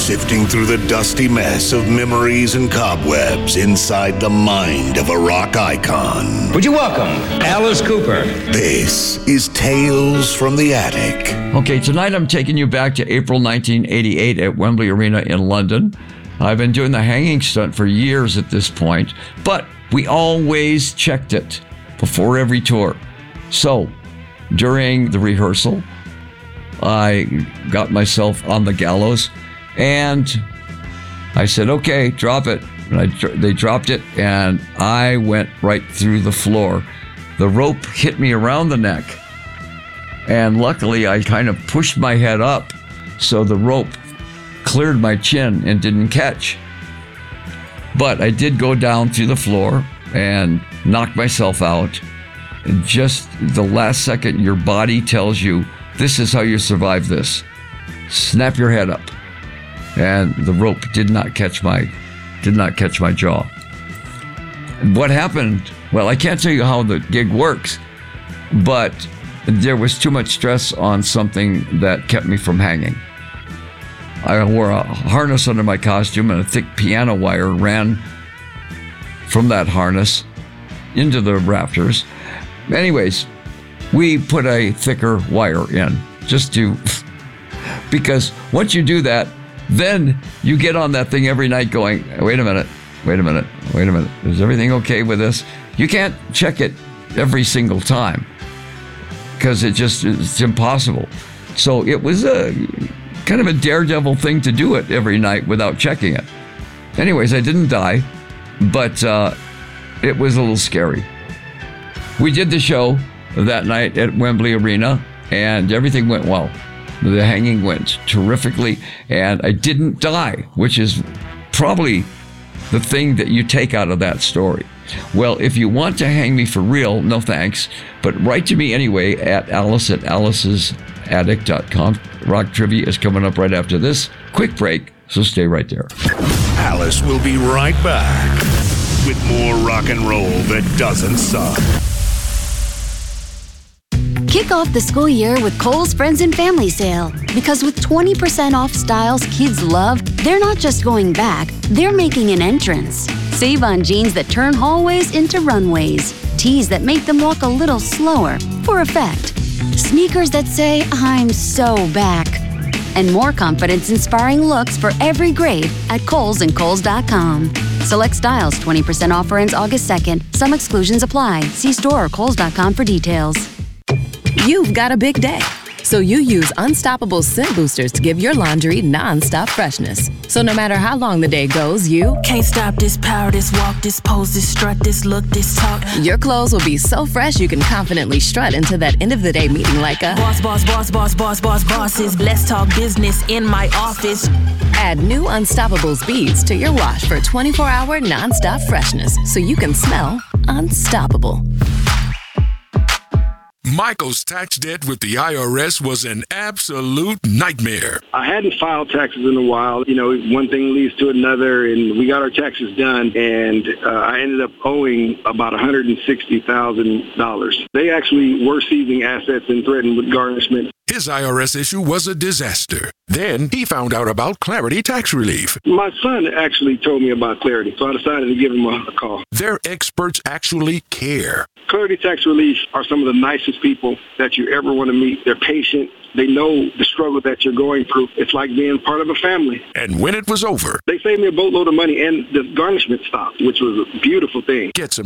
sifting through the dusty mess of memories and cobwebs inside the mind of a rock icon. Would you welcome Alice Cooper? This is Tales from the Attic. Okay, tonight I'm taking you back to April 1988 at Wembley Arena in London. I've been doing the hanging stunt for years at this point, but we always checked it before every tour. So, during the rehearsal, I got myself on the gallows and I said, okay, drop it. And they dropped it and I went right through the floor. The rope hit me around the neck and luckily I kind of pushed my head up so the rope cleared my chin and didn't catch. But I did go down through the floor and knock myself out. And just the last second, your body tells you, this is how you survive this. Snap your head up. And the rope did not catch my jaw. And what happened? Well, I can't tell you how the gig works, but there was too much stress on something that kept me from hanging. I wore a harness under my costume and a thick piano wire ran from that harness into the rafters. Anyways, we put a thicker wire in because once you do that, then you get on that thing every night going, wait a minute. Is everything okay with this? You can't check it every single time because it's impossible. So it was a kind of a daredevil thing to do it every night without checking it. Anyways, I didn't die, but it was a little scary. We did the show that night at Wembley Arena, and everything went well. The hanging went terrifically, and I didn't die, which is probably the thing that you take out of that story. Well, if you want to hang me for real, no thanks, but write to me anyway at alice@alice'sattic.com. Rock Trivia is coming up right after this quick break, so stay right there. Alice will be right back with more rock and roll that doesn't suck. Kick off the school year with Kohl's Friends and Family Sale. Because with 20% off styles kids love, they're not just going back, they're making an entrance. Save on jeans that turn hallways into runways. Tees that make them walk a little slower, for effect. Sneakers that say, I'm so back. And more confidence-inspiring looks for every grade at Kohl's and Kohls.com. Select styles, 20% offer ends August 2nd. Some exclusions apply. See store or Kohls.com for details. You've got a big day, so you use Unstoppable Scent Boosters to give your laundry non-stop freshness. So no matter how long the day goes, you can't stop this power, this walk, this pose, this strut, this look, this talk. Your clothes will be so fresh you can confidently strut into that end of the day meeting like a bosses. Let's talk business in my office. Add new Unstoppables beads to your wash for 24-hour non-stop freshness so you can smell unstoppable. Michael's tax debt with the IRS was an absolute nightmare. I hadn't filed taxes in a while. You know, one thing leads to another, and we got our taxes done, and I ended up owing about $160,000. They actually were seizing assets and threatened with garnishment. His IRS issue was a disaster. Then he found out about Clarity Tax Relief. My son actually told me about Clarity, so I decided to give him a call. Their experts actually care. Clarity Tax Relief are some of the nicest people that you ever want to meet. They're patient. They know the struggle that you're going through. It's like being part of a family. And when it was over, they saved me a boatload of money, and the garnishment stopped, which was a beautiful thing. Get some